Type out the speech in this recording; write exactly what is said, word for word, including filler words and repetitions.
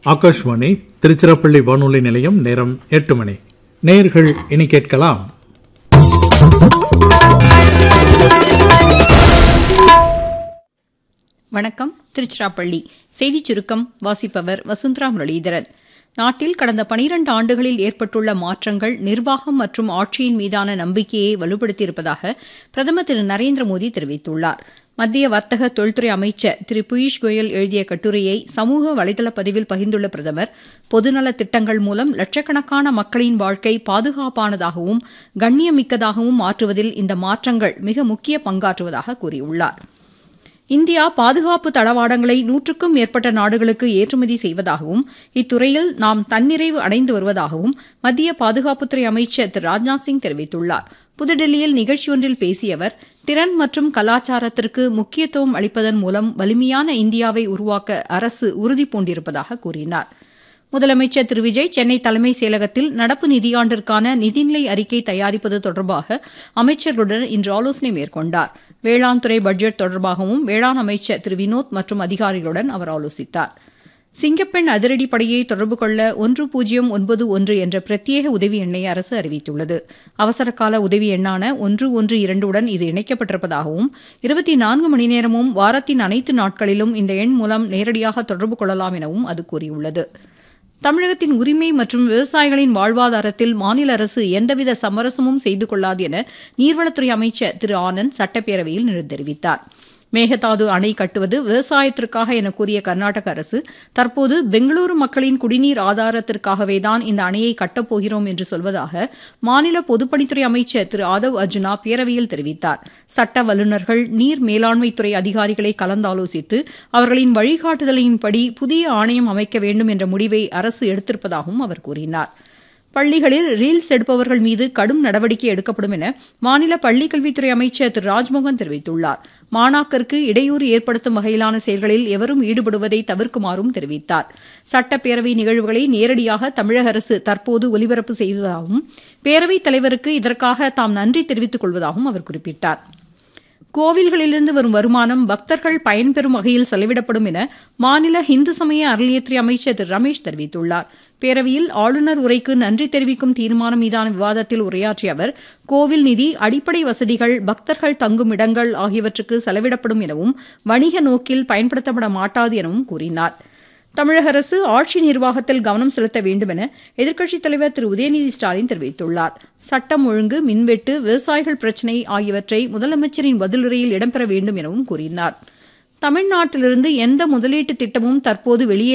ஆகாஷ்வாணி திருச்சிராப்பள்ளி வானொலி நிலையம். நேரம் எட்டு மணி. நேயர்கள் இனி கேட்கலாம் வணக்கம். திருச்சிராப்பள்ளி செய்திச் சுருக்கம் வாசிப்பவர் வசுந்தரா முரளிதரன். நாட்டில் கடந்த பனிரண்டு ஆண்டுகளில் ஏற்பட்டுள்ள மாற்றங்கள் நிர்வாகம் மற்றும் ஆட்சியின் மீதான நம்பிக்கையை வலுப்படுத்தியிருப்பதாக பிரதமர் திரு நரேந்திர மோடி தெரிவித்துள்ளார். மத்திய வர்த்தக தொழில்துறை அமைச்சர் திரு பியூஷ் கோயல் எழுதிய கட்டுரையை சமூக வலைதள பதிவில் பகிர்ந்துள்ள பிரதமர், பொதுநல திட்டங்கள் மூலம் லட்சக்கணக்கான மக்களின் வாழ்க்கை பாதுகாப்பானதாகவும் கண்ணியமிக்கதாகவும் மாற்றுவதில் இந்த மாற்றங்கள் மிக முக்கிய பங்காற்றுவதாக கூறியுள்ளார். இந்தியா பாதுகாப்பு தளவாடங்களை நூற்றுக்கும் மேற்பட்ட நாடுகளுக்கு ஏற்றுமதி செய்வதாகவும் இத்துறையில் நாம் தன்னிறைவு அடைந்து வருவதாகவும் மத்திய பாதுகாப்புத்துறை அமைச்சர் திரு ராஜ்நாத் சிங் தெரிவித்துள்ளார். புதுடில்லியில் நிகழ்ச்சி ஒன்றில் பேசிய அவர், திறன் மற்றும் கலாச்சாரத்திற்கு முக்கியத்துவம் அளிப்பதன் மூலம் வலிமையான இந்தியாவை உருவாக்க அரசு உறுதிபூண்டிருப்பதாக கூறினார். முதலமைச்சர் திரு விஜய் சென்னை தலைமைச் செயலகத்தில் நடப்பு நிதியாண்டிற்கான நிதிநிலை அறிக்கை தயாரிப்பது தொடர்பாக அமைச்சர்களுடன் இன்று ஆலோசனை மேற்கொண்டார். வேளாண் துறை பட்ஜெட் தொடர்பாகவும் வேளாண் அமைச்சர் திரு வினோத் மற்றும் அதிகாரிகளுடன் அவர் ஆலோசித்தார். சிங்கப்பெண் அதிரடிப்படையை தொடர்பு கொள்ள ஒன்று பூஜ்ஜியம் ஒன்பது ஒன்று என்ற பிரத்யேக உதவி எண்ணை அரசு அறிவித்துள்ளது. அவசரகால உதவி எண்ணான ஒன்று ஒன்று இரண்டுடன் இது இணைக்கப்பட்டிருப்பதாகவும் இருபத்தி நான்கு மணி நேரமும் வாரத்தின் அனைத்து நாட்களிலும் இந்த எண் மூலம் நேரடியாக தொடர்பு கொள்ளலாம் எனவும் அது கூறியுள்ளது. தமிழகத்தின் உரிமை மற்றும் விவசாயிகளின் வாழ்வாதாரத்தில் மாநில அரசு எந்தவித சமரசமும் செய்து கொள்ளாது என நீர்வளத்துறை அமைச்சர் திரு ஆனந்த் சட்டப்பேரவையில் இன்று தெரிவித்தார். மேகதாது அணை கட்டுவது விவசாயத்திற்காக என கூறிய கர்நாடக அரசு தற்போது பெங்களூரு மக்களின் குடிநீர் ஆதாரத்திற்காகவேதான் இந்த அணையை கட்டப்போகிறோம் என்று சொல்வதாக மாநில பொதுப்பணித்துறை அமைச்சர் திரு ஆதவ் அர்ஜுனா பேரவையில் தெரிவித்தார். சட்ட வல்லுநர்கள், நீர் மேலாண்மைத்துறை அதிகாரிகளை கலந்தாலோசித்து அவர்களின் வழிகாட்டுதலின்படி புதிய ஆணையம் அமைக்க வேண்டும் என்ற முடிவை அரசு எடுத்திருப்பதாகவும் அவர் கூறினார். பள்ளிகளில் ரீல்ஸ் எடுப்பவர்கள் மீது கடும் நடவடிக்கை எடுக்கப்படும் என மாநில பள்ளிக்கல்வித்துறை அமைச்சர் திரு ராஜ்மோகன் தெரிவித்துள்ளார். மாணாக்கருக்கு இடையூறு ஏற்படுத்தும் வகையிலான செயல்களில் எவரும் ஈடுபடுவதை தவிர்க்குமாறும் தெரிவித்தார். சட்டப்பேரவை நிகழ்வுகளை நேரடியாக தமிழக அரசு தற்போது ஒலிபரப்பு செய்வதாகவும் பேரவைத் தலைவருக்கு இதற்காக தாம் நன்றி தெரிவித்துக் கொள்வதாகவும் அவர் குறிப்பிட்டார். கோவில்களிலிருந்து வரும் வருமானம் பக்தர்கள் பயன்பெறும் வகையில் செலவிடப்படும் என மாநில இந்து சமய அறநிலையத்துறை அமைச்சர் திரு ரமேஷ் தெரிவித்துள்ளார். பேரவையில் ஆளுநர் உரைக்கு நன்றி தெரிவிக்கும் தீர்மானம் மீதான விவாதத்தில் உரையாற்றிய அவர், கோவில் நிதி அடிப்படை வசதிகள், பக்தர்கள் தங்கும் இடங்கள் ஆகியவற்றுக்கு செலவிடப்படும் எனவும் வணிக நோக்கில் பயன்படுத்தப்பட மாட்டாது எனவும் கூறினார். தமிழக அரசு ஆட்சி நிர்வாகத்தில் கவனம் செலுத்த வேண்டும் என எதிர்க்கட்சித் தலைவர் திரு உதயநிதி ஸ்டாலின் தெரிவித்துள்ளார். சட்டம் ஒழுங்கு, மின்வெட்டு, விவசாயிகள் பிரச்சினை ஆகியவற்றை முதலமைச்சரின் பதிலுரையில் இடம்பெற வேண்டும் எனவும் கூறினார். தமிழ்நாட்டிலிருந்து எந்த முதலீட்டு திட்டமும் தற்போது வெளியே